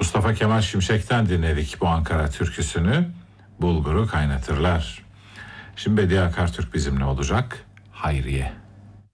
Mustafa Kemal Şimşek'ten dinledik bu Ankara türküsünü. Bulguru kaynatırlar. Şimdi Bediye Akartürk bizimle olacak. Hayriye.